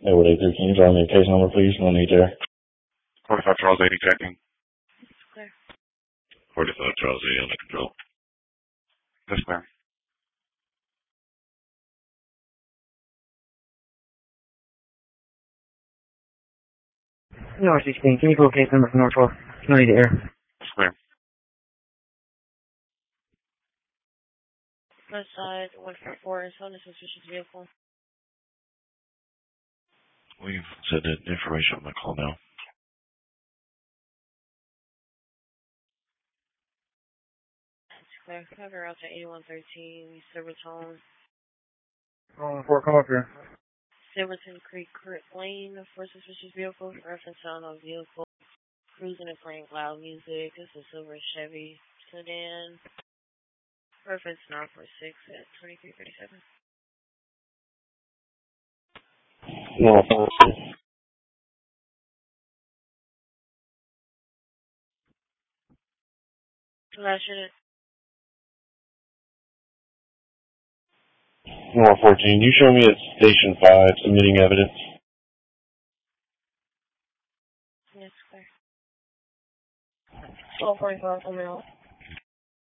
Edward 813, drive me a case number, please. No need there. 45 Charles 80 checking. Clear. 45 Charles 80 under control. That's clear. No, 16. Can you pull case number from North 4? No need air. That's clear. West side, 144 is on the suspicious vehicle. We've sent that information on my call now. That's clear. Cover out to 8113, Silvertone. 4, come up here. Silverton Creek Lane for suspicious vehicle. Reference sound on vehicle. Cruising and playing loud music. This is a silver Chevy sedan. Reference 946 at 2337. No, Last unit. 14, you show me at Station 5 submitting evidence. Yes, clear. 1245 coming out.